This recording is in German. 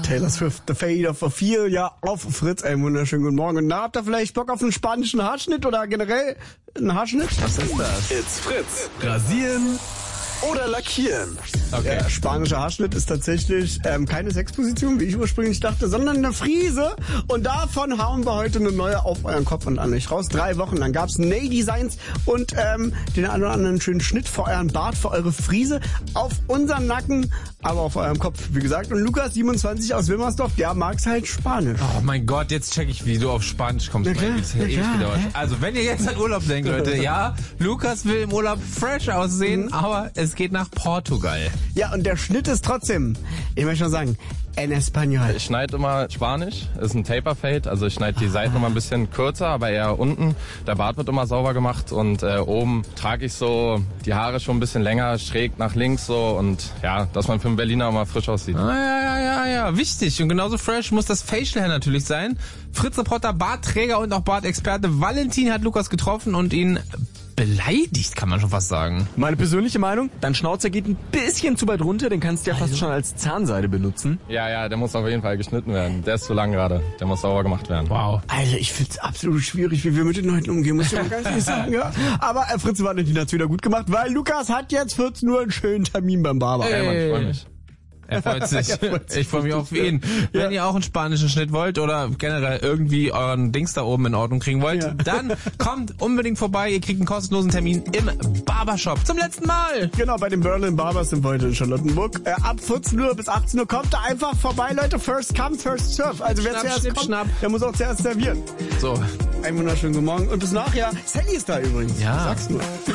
Taylor Swift, The Fate of Ophelia auf Fritz. Einen wunderschönen guten Morgen. Und habt ihr vielleicht Bock auf einen spanischen Haarschnitt oder generell einen Haarschnitt? Was ist das? It's Fritz. Rasieren oder lackieren? Okay. Der spanische Haarschnitt ist tatsächlich keine Sexposition, wie ich ursprünglich dachte, sondern eine Friese. Und davon hauen wir heute eine neue auf euren Kopf und an euch raus. 3 Wochen lang gab's Nail Designs und den einen oder anderen schönen Schnitt für euren Bart, für eure Friese, auf unseren Nacken, aber auf eurem Kopf, wie gesagt. Und Lukas, 27 aus Wilmersdorf, der mag's halt Spanisch. Oh mein Gott, jetzt check ich, wie du auf Spanisch kommst. Na klar, Das hat ewig gedauert. Also, wenn ihr jetzt an Urlaub denkt, Leute, ja, Lukas will im Urlaub fresh aussehen, aber es geht nach Portugal. Ja, und der Schnitt ist trotzdem, ich möchte schon sagen, en Español. Ich schneide immer Spanisch, ist ein Taper Fade, also ich schneide die Seiten immer ein bisschen kürzer, aber eher unten. Der Bart wird immer sauber gemacht und oben trage ich so die Haare schon ein bisschen länger, schräg nach links so und ja, dass man für einen Berliner immer frisch aussieht. Ja, wichtig. Und genauso fresh muss das Facial Hair natürlich sein. Fritz-Reporter, Bartträger und auch Bartexperte Valentin hat Lukas getroffen und ihn beleidigt, kann man schon fast sagen. Meine persönliche Meinung, dein Schnauzer geht ein bisschen zu weit runter, den kannst du ja fast schon als Zahnseide benutzen. Ja, der muss auf jeden Fall geschnitten werden. Der ist zu lang gerade. Der muss sauber gemacht werden. Wow. Alter, ich find's absolut schwierig, wie wir mit den Leuten umgehen, muss ich mal ganz ehrlich sagen, ja. Aber Fritz Valentin hat's wieder gut gemacht, weil Lukas hat jetzt 14 Uhr einen schönen Termin beim Barber. Ja, Mann, ich freue mich. Er freut sich. Ich freue mich auf ihn. Wenn ihr auch einen spanischen Schnitt wollt oder generell irgendwie euren Dings da oben in Ordnung kriegen wollt, dann kommt unbedingt vorbei. Ihr kriegt einen kostenlosen Termin im Barbershop. Zum letzten Mal. Genau, bei den Berlin Barbers sind wir heute in Charlottenburg. Ab 14 Uhr bis 18 Uhr kommt da einfach vorbei, Leute. First come, first serve. Also wer zuerst kommt, der muss auch zuerst servieren. So. Einen wunderschönen guten Morgen. Und bis nachher. Sally ist da übrigens. Ja. Sag's nur.